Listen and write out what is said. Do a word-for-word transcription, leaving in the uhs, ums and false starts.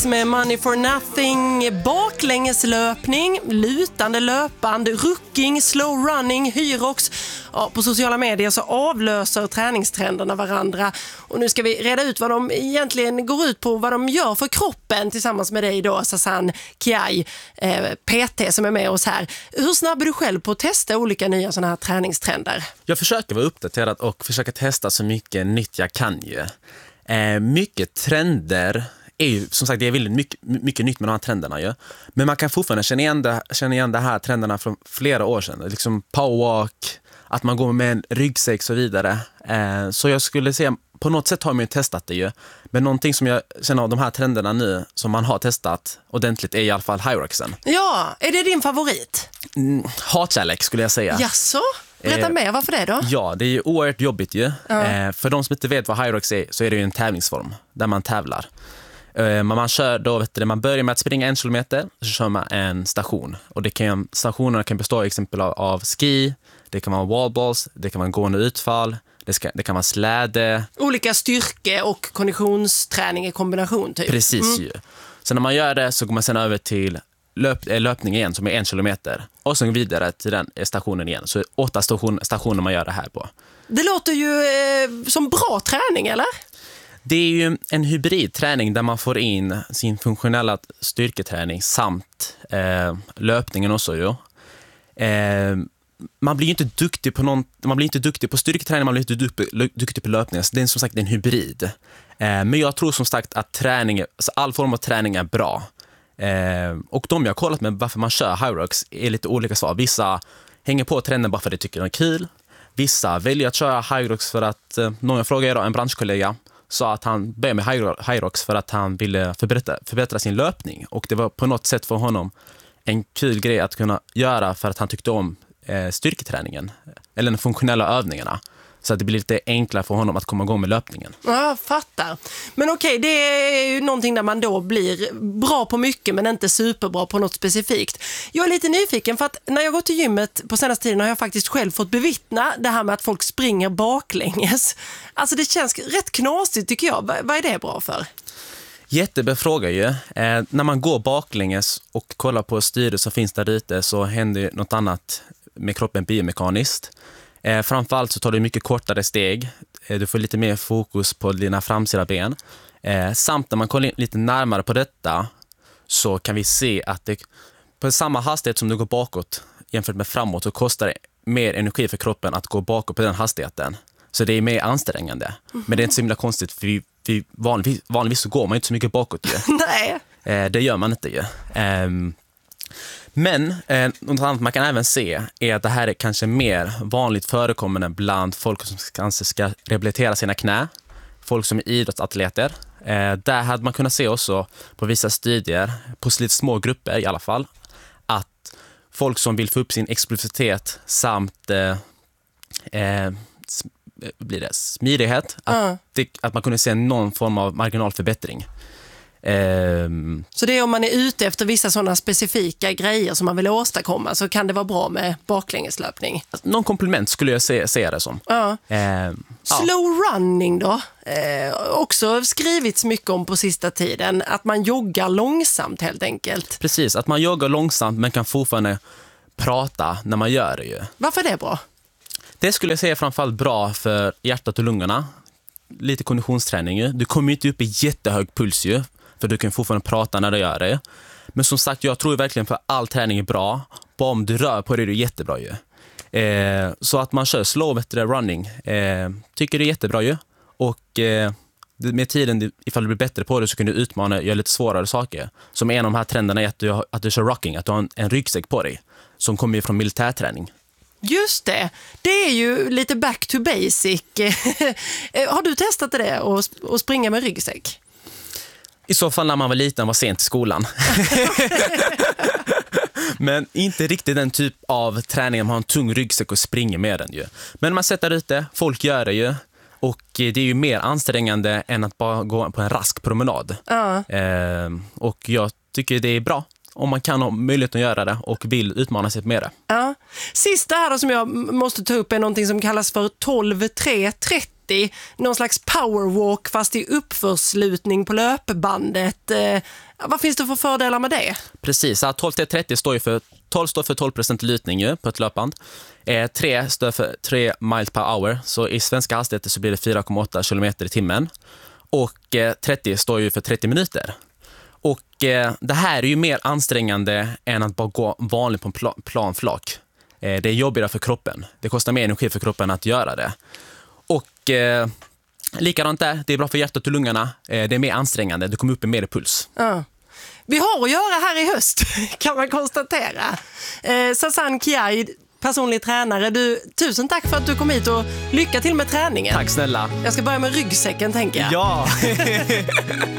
dags med Money for Nothing, baklängeslöpning, lutande löpband, rucking, slow running, Hyrox. Ja, på sociala medier så avlöser träningstrenderna varandra. Och nu ska vi reda ut vad de egentligen går ut på, vad de gör för kroppen tillsammans med dig då, Sazan Kiai, eh, P T som är med oss här. Hur snabb är du själv på att testa olika nya sådana här träningstrender? Jag försöker vara uppdaterad och försöka testa så mycket nytt jag kan ju. Eh, mycket trender är ju, som sagt, det är väldigt mycket, mycket nytt med de här trenderna ju. Men man kan fortfarande känna igen, det, känna igen de här trenderna från flera år sedan. Liksom powerwalk, att man går med en ryggsäck och så vidare. Eh, så jag skulle säga, på något sätt har man ju testat det ju. Men någonting som jag känner av de här trenderna nu som man har testat ordentligt är i alla fall Hyroxen. Ja, är det din favorit? Mm, hatkärlek skulle jag säga. Jaså? Berätta mer, varför det då? Ja, det är ju oerhört jobbigt ju. Ja. Eh, för de som inte vet vad Hyrox är så är det ju en tävlingsform där man tävlar. Eh, man, kör då, vet du, man börjar med att springa en kilometer så kör man en station. Och det kan, stationerna kan bestå exempel av, av ski, det kan vara wallballs, det kan vara gående utfall, det, ska, det kan vara släde. Olika styrke- och konditionsträning i kombination typ. Precis mm. ju. Så när man gör det så går man sen över till löp, löpning igen som är en kilometer. Och sen vidare till den stationen igen. Så åtta station, stationer man gör det här på. Det låter ju eh, som bra träning, eller? Det är ju en hybridträning där man får in sin funktionella styrketräning samt eh, löpningen också ju. Eh, man blir ju inte duktig på någon, man blir inte duktig på styrketräning, man blir inte duktig, duktig på löpning. Så det är som sagt en hybrid. Eh, men jag tror som sagt att träning, alltså all form av träning är bra. Eh, och de jag har kollat med varför man kör Hyrox är lite olika svar. Vissa hänger på trenden bara för att de tycker det är kul. Vissa väljer att köra Hyrox för att, eh, någon jag frågade då, en branschkollega sa att han började med Hyrox för att han ville förbättra, förbättra sin löpning. Och det var på något sätt för honom en kul grej att kunna göra för att han tyckte om eh, styrketräningen. Eller de funktionella övningarna. Så att det blir lite enklare för honom att komma igång med löpningen. Ja, jag fattar. Men okej, det är ju någonting där man då blir bra på mycket men inte superbra på något specifikt. Jag är lite nyfiken för att när jag går till gymmet på senaste tiden har jag faktiskt själv fått bevittna det här med att folk springer baklänges. Alltså det känns rätt knasigt tycker jag. V- vad är det bra för? Jättebra fråga ju. Eh, när man går baklänges och kollar på styret som finns där ute så händer ju något annat med kroppen biomekaniskt. Eh, framförallt så tar du mycket kortare steg. Eh, du får lite mer fokus på dina framsida ben. Eh, samt när man kollar lite närmare på detta så kan vi se att det, på samma hastighet som du går bakåt jämfört med framåt så kostar det mer energi för kroppen att gå bakåt på den hastigheten. Så det är mer ansträngande. Mm-hmm. Men det är inte så himla konstigt för vi, vi vanligtvis, vanligtvis så går man inte så mycket bakåt ju. Nej. Eh, det gör man inte ju. Eh, Men eh, något annat man kan även se är att det här är kanske mer vanligt förekommande bland folk som kanske ska rehabilitera sina knä, folk som är idrottsatleter. Eh, där hade man kunnat se också på vissa studier, på lite små grupper i alla fall, att folk som vill få upp sin explosivitet samt eh, eh, blir det smidighet, uh. att, det, att man kunde se någon form av marginalförbättring. Um, så det är om man är ute efter vissa sådana specifika grejer som man vill åstadkomma så kan det vara bra med baklängeslöpning. Någon komplement skulle jag se, se det som. Ja. Um, Slow ja. running då? Eh, också skrivits mycket om på sista tiden. Att man joggar långsamt helt enkelt. Precis, att man joggar långsamt men kan fortfarande prata när man gör det ju. Varför är det bra? Det skulle jag säga framförallt bra för hjärtat och lungorna. Lite konditionsträning ju. Du kommer ju inte upp i jättehög puls ju. För du kan fortfarande prata när du gör det. Men som sagt, jag tror verkligen för all träning är bra. Bara om du rör på det är det jättebra ju. Eh, så att man kör slow running eh, tycker det är jättebra ju. Och eh, med tiden, ifall du blir bättre på det så kan du utmana och göra lite svårare saker. Som en av de här trenderna är att du, att du kör rocking. Att du har en, en ryggsäck på dig. Som kommer från militärträning. Just det, det är ju lite back to basic. Har du testat det och, och springa med ryggsäck? I så fall när man var liten var sent i skolan. Men inte riktigt den typ av träning man har en tung ryggsäck och springer med den ju. Men man sätter ut det, folk gör det ju. Och det är ju mer ansträngande än att bara gå på en rask promenad. Uh. Eh, och jag tycker det är bra om man kan ha möjlighet att göra det och vill utmana sig med det. Ja. Sista här då som jag måste ta upp är någonting som kallas för tolv tre trettio. trettio, någon slags powerwalk fast i uppförslutning på löpbandet. Eh, vad finns det för fördelar med det? Precis, tolv till trettio står ju för tolv står för tolv procent lutning ju, på ett löpband. Eh, tre står för tre miles per hour, så i svenska hastigheter så blir det fyra komma åtta kilometer i timmen. Och eh, trettio står ju för trettio minuter. Och eh, det här är ju mer ansträngande än att bara gå vanligt på en pla- planflak. Eh, det är jobbigare för kroppen. Det kostar mer energi för kroppen att göra det. Och eh, likadant där, det är bra för hjärtat och lungorna. Eh, det är mer ansträngande, det kommer upp en mer puls. Ja. Vi har att göra här i höst, kan man konstatera. Eh, Sasan Kiai, personlig tränare, du, tusen tack för att du kom hit och lycka till med träningen. Tack snälla. Jag ska börja med ryggsäcken, tänker jag. Ja!